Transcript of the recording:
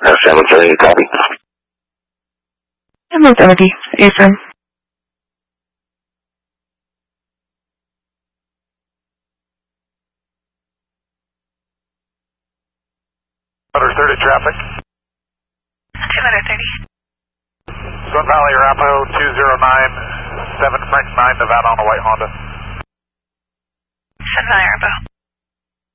730, copy. 770, affirm. .30 traffic. 230. Sun Valley Arapahoe 209, 7 Frank 9 Nevada on a white Honda. Sun Valley Arapahoe.